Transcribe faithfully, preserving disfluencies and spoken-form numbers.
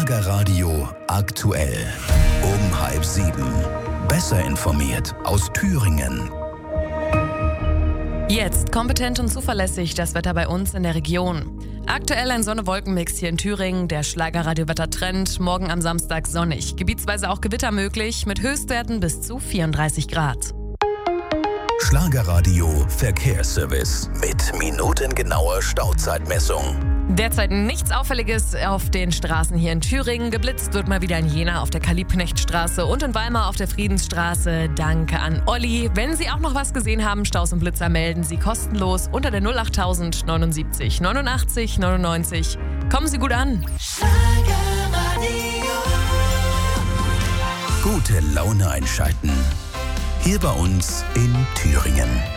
Schlagerradio aktuell. Um halb sieben. Besser informiert aus Thüringen. Jetzt kompetent und zuverlässig das Wetter bei uns in der Region. Aktuell ein Sonne-Wolken-Mix hier in Thüringen. Der Schlagerradio-Wettertrend. Morgen am Samstag sonnig. Gebietsweise auch Gewitter möglich mit Höchstwerten bis zu vierunddreißig Grad. Schlagerradio Verkehrsservice mit minutengenauer Stauzeitmessung. Derzeit nichts Auffälliges auf den Straßen hier in Thüringen. Geblitzt wird mal wieder in Jena auf der Karl-Liebknecht-Straße und in Weimar auf der Friedensstraße. Danke an Olli. Wenn Sie auch noch was gesehen haben, Staus und Blitzer, melden Sie kostenlos unter der null achttausend neunundsiebzig neunundachtzig neunundneunzig. Kommen Sie gut an. Schlagerradio. Gute Laune einschalten. Hier bei uns in Thüringen.